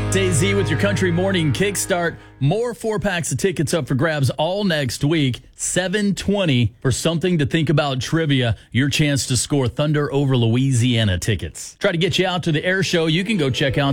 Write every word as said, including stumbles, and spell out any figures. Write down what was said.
Day-Z with your Country Morning Kickstart. More four-packs of tickets up for grabs all next week. seven twenty for Something to Think About Trivia. Your chance to score Thunder over Louisiana tickets. Try to get you out to the air show. You can go check out